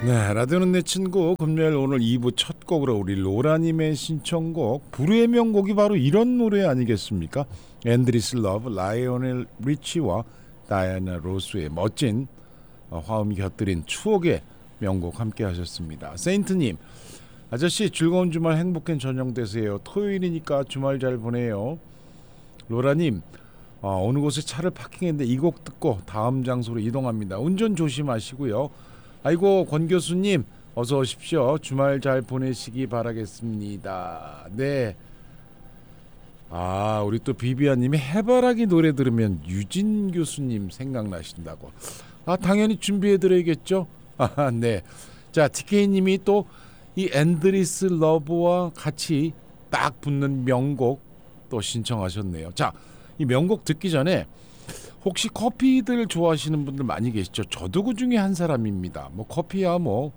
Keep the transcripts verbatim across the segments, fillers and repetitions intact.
네, 라디오는 내 친구 금요일 오늘 이 부 첫 곡으로 우리 로라님의 신청곡 불후의 명곡이 바로 이런 노래 아니겠습니까? 앤드리스 러브, 라이오넬 리치와 다이애나 로스의 멋진 화음이 곁들인 추억의 명곡 함께 하셨습니다. 세인트님, 아저씨 즐거운 주말 행복한 저녁 되세요. 토요일이니까 주말 잘 보내요. 로라님, 어, 어느 곳에 차를 파킹했는데 이 곡 듣고 다음 장소로 이동합니다. 운전 조심하시고요. 아이고, 권 교수님 어서 오십시오. 주말 잘 보내시기 바라겠습니다. 네. 아, 우리 또 비비아님이 해바라기 노래 들으면 유진 교수님 생각나신다고. 아, 당연히 준비해드려야겠죠. 아, 네. 자, 티케이님이 또 이 앤드리스 러브와 같이 딱 붙는 명곡 또 신청하셨네요. 자, 이 명곡 듣기 전에 혹시 커피들 좋아하시는 분들 많이 계시죠? 저도 그 중에 한 사람입니다. 뭐 커피야 뭐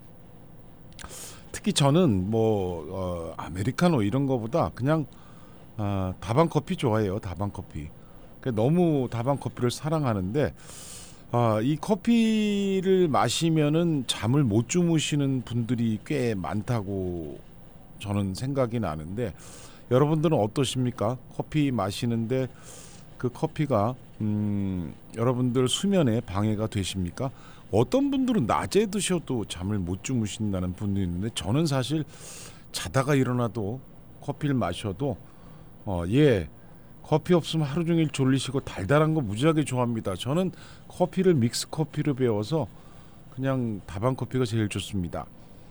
특히 저는 뭐 어, 아메리카노 이런 거보다 그냥 어, 다방 커피 좋아해요. 다방 커피. 너무 다방 커피를 사랑하는데 아, 이 커피를 마시면은 잠을 못 주무시는 분들이 꽤 많다고 저는 생각이 나는데 여러분들은 어떠십니까? 커피 마시는데 그 커피가 음, 여러분들 수면에 방해가 되십니까? 어떤 분들은 낮에 드셔도 잠을 못 주무신다는 분도 있는데 저는 사실 자다가 일어나도 커피를 마셔도 어, 예 커피 없으면 하루 종일 졸리시고 달달한 거 무지하게 좋아합니다. 저는 커피를 믹스 커피로 배워서 그냥 다방 커피가 제일 좋습니다.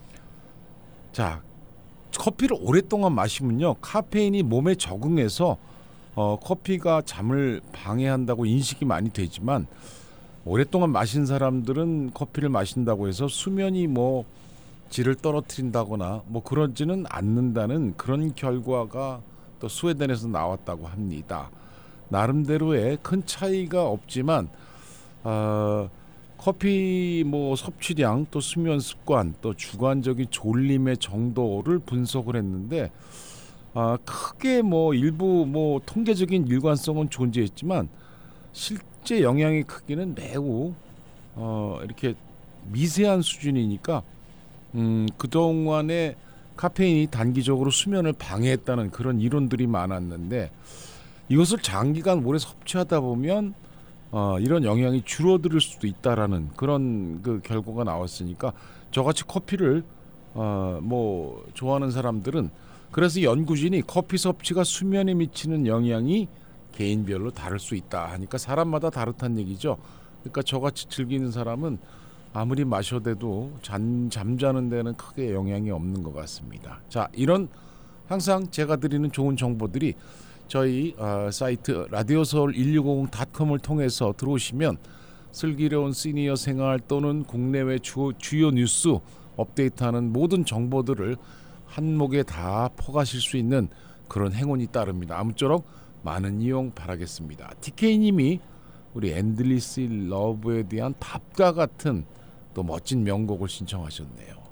자, 커피를 오랫동안 마시면요 카페인이 몸에 적응해서 어, 커피가 잠을 방해한다고 인식이 많이 되지만 오랫동안 마신 사람들은 커피를 마신다고 해서 수면이 뭐 질을 떨어뜨린다거나 뭐 그러지는 않는다는 그런 결과가 또 스웨덴에서 나왔다고 합니다. 나름대로의 큰 차이가 없지만 어, 커피 뭐 섭취량 또 수면 습관 또 주관적인 졸림의 정도를 분석을 했는데 아, 크게 뭐 일부 뭐 통계적인 일관성은 존재했지만 실제 영향의 크기는 매우 어, 이렇게 미세한 수준이니까 음, 그동안에 카페인이 단기적으로 수면을 방해했다는 그런 이론들이 많았는데 이것을 장기간 오래 섭취하다 보면 어, 이런 영향이 줄어들 수도 있다라는 그런 그 결과가 나왔으니까 저같이 커피를 어, 뭐 좋아하는 사람들은 그래서 연구진이 커피 섭취가 수면에 미치는 영향이 개인별로 다를 수 있다 하니까 사람마다 다르다는 얘기죠. 그러니까 저같이 즐기는 사람은 아무리 마셔대도 잠, 잠자는 데는 크게 영향이 없는 것 같습니다. 자, 이런 항상 제가 드리는 좋은 정보들이 저희 어, 사이트 라디오서울 일육오공 닷컴을 통해서 들어오시면 슬기로운 시니어 생활 또는 국내외 주, 주요 뉴스 업데이트하는 모든 정보들을 한목에 다 퍼가실 수 있는 그런 행운이 따릅니다. 아무쪼록 많은 이용 바라겠습니다. 티케이님이 우리 앤드리스 러브에 대한 답과 같은 또 멋진 명곡을 신청하셨네요.